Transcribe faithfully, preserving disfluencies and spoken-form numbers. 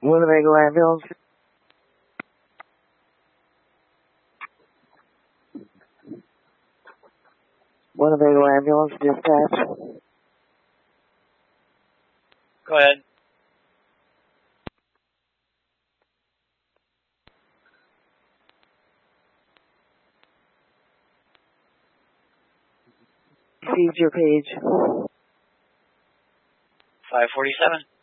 Winnebago ambulance. Winnebago ambulance dispatch. Go ahead. Received your page. five forty-seven.